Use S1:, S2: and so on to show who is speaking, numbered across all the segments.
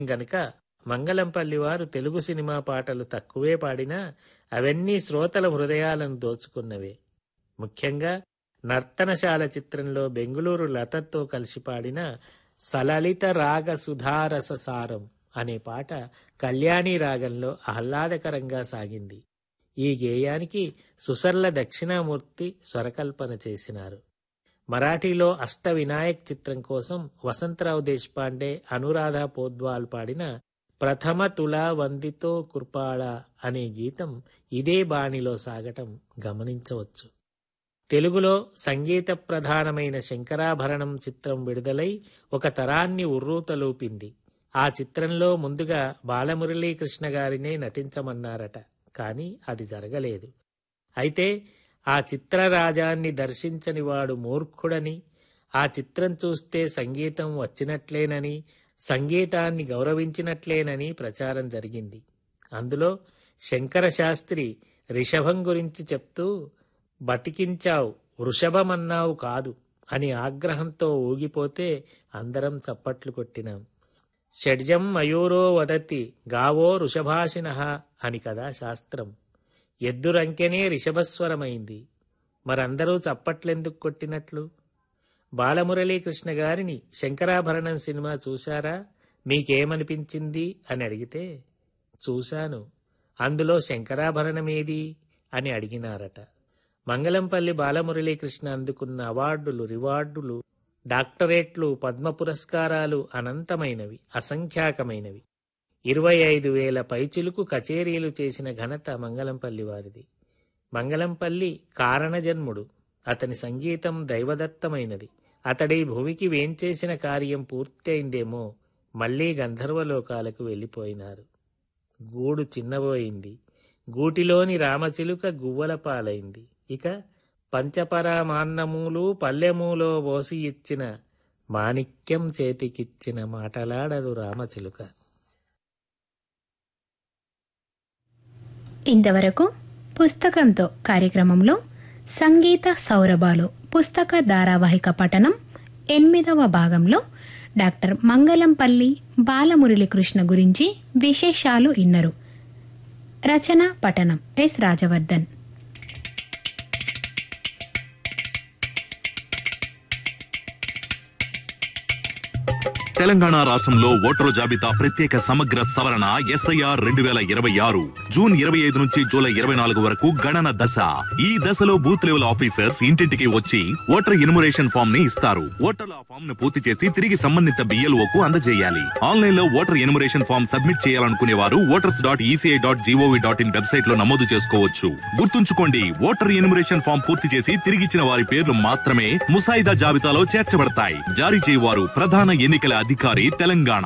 S1: గనుక మంగళంపల్లి వారు తెలుగు సినిమా పాటలు తక్కువే పాడినా అవన్నీ శ్రోతల హృదయాలను దోచుకున్నవే. ముఖ్యంగా నర్తనశాల చిత్రంలో బెంగుళూరు లతతో కలిసి పాడిన సలలిత రాగ సుధారస సారం అనే పాట కళ్యాణి రాగంలో ఆహ్లాదకరంగా సాగింది. ఈ గేయానికి సుసర్ల దక్షిణామూర్తి స్వరకల్పన చేసినారు. మరాఠీలో అష్టవినాయక్ చిత్రం కోసం వసంతరావు దేశపాండే, అనురాధ పోద్వాల్ పాడిన ప్రథమ తులా వందితో కృపాళ అనే గీతం ఇదే బాణిలో సాగటం గమనించవచ్చు. తెలుగులో సంగీత ప్రధానమైన శంకరాభరణం చిత్రం విడుదలై ఒక తరాన్ని ఉర్రూతలూపింది. ఆ చిత్రంలో ముందుగా బాలమురళీకృష్ణ గారినే నటించమన్నారట, కానీ అది జరగలేదు. అయితే ఆ చిత్రరాజాన్ని దర్శించని వాడు మూర్ఖుడని, ఆ చిత్రం చూస్తే సంగీతం వచ్చినట్లేనని, సంగీతాన్ని గౌరవించినట్లేనని ప్రచారం జరిగింది. అందులో శంకర శాస్త్రి రిషభం గురించి చెప్తూ బతికించావు వృషభమన్నావు కాదు అని ఆగ్రహంతో ఊగిపోతే అందరం చప్పట్లు కొట్టినాం. షడ్జం మయూరో వదతి గావో వృషభాషిణః అని కదా శాస్త్రం. ఎద్దురంకెనే రిషభస్వరమైంది. మరందరూ చప్పట్లెందుకు కొట్టినట్లు? బాలమురళీకృష్ణ గారిని శంకరాభరణం సినిమా చూశారా, మీకేమనిపించింది అని అడిగితే, చూశాను, అందులో శంకరాభరణమేది అని అడిగినారట. మంగళంపల్లి బాలమురళీకృష్ణ అందుకున్న అవార్డులు, రివార్డులు, డాక్టరేట్లు, పద్మ పురస్కారాలు అనంతమైనవి, అసంఖ్యాకమైనవి. 25,000 పైచిలుకు కచేరీలు చేసిన ఘనత మంగళంపల్లి వారిది. మంగళంపల్లి కారణజన్ముడు. అతని సంగీతం దైవదత్తమైనది. అతడి భూమికి వేంచేసిన కార్యం పూర్తయిందేమో, మళ్లీ గంధర్వలోకాలకు వెళ్ళిపోయినారు. గూడు చిన్నబోయింది. గూటిలోని రామచిలుక గువ్వల పాలైంది. ఇక పంచపరమాన్నములు పల్లెములో పోసి ఇచ్చిన మాణిక్యం చేతికిచ్చిన మాటలాడదు రామచిలుక.
S2: ఇంతవరకు పుస్తకంతో కార్యక్రమంలో సంగీత సౌరభాలు పుస్తక ధారావాహిక పఠనం 8వ భాగంలో డాక్టర్ మంగళంపల్లి బాలమురళీకృష్ణ గురించి విశేషాలు ఇన్నరు. రచన పఠనం ఎస్ రాజవర్ధన్.
S3: తెలంగాణ రాష్ట్రంలో ఓటరు జాబితా ప్రత్యేక సమగ్ర సవరణ ఎస్ఐఆర్ 2026 జూన్ 25 నుంచి జూలై 24 వరకు గణన దశ. ఈ దశలో బూత్ లెవెల్ ఆఫీసర్స్ ఇంటింటికి వచ్చి ఓటర్ ఎన్యుమరేషన్ ఫామ్ ని ఇస్తారు. ఓటర్లు ఆ ఫామ్ ను పూర్తి చేసి తిరిగి సంబంధిత BLOకు అందజేయాలి. ఆన్లైన్ లో ఓటర్ ఎన్యుమరేషన్ ఫామ్ సబ్మిట్ చేయాలనుకునే వారు voters.eci.gov.in వెబ్సైట్ లో నమోదు చేసుకోవచ్చు. గుర్తుంచుకోండి, ఓటర్ ఎన్యుమరేషన్ ఫామ్ పూర్తి చేసి తిరిగిచ్చిన వారి పేర్లు మాత్రమే ముసాయిదా జాబితాలో చేర్చబడతాయి. జారీ చేయవారు ప్రధాన ఎన్నికల అధికారి తెలంగాణ.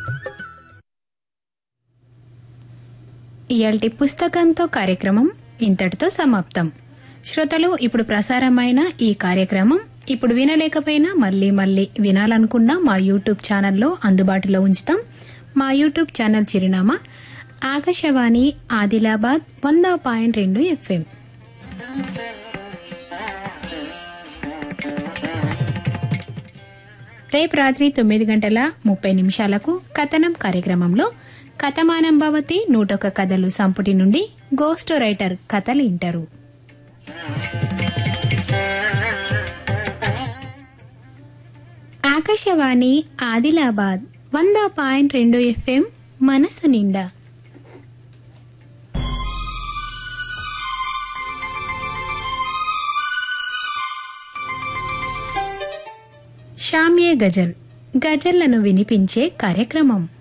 S2: ఇయాల్టి పుస్తకంతో కార్యక్రమం ఇంతటితో సమాప్తం. శ్రోతలు, ఇప్పుడు ప్రసారమైన ఈ కార్యక్రమం ఇప్పుడు వినలేకపోయినా మళ్ళీ వినాలనుకున్నా మా యూట్యూబ్ ఛానల్లో అందుబాటులో ఉంచుతాం. మా యూట్యూబ్ ఛానల్ చిరునామా ఆకాశవాణి ఆదిలాబాద్ 100.2 FM. రేపు రాత్రి 9:30 కథనం కార్యక్రమంలో కథమానం భవతి 101 కథలు సంపుటి నుండి గోస్ట్ రైటర్ కథలు వింటారు. ఆకాశవాణి ఆదిలాబాద్ 100.2 FM మనసు నిండా. షామ్యే గజల్, గజల్లను వినిపించే కార్యక్రమం.